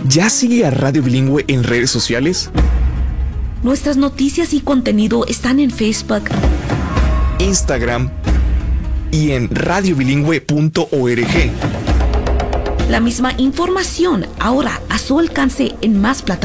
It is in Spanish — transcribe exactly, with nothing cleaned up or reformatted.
¿Ya sigue a Radio Bilingüe en redes sociales? Nuestras noticias y contenido están en Facebook, Instagram y en radio bilingüe punto org. La misma información ahora a su alcance en más plataformas.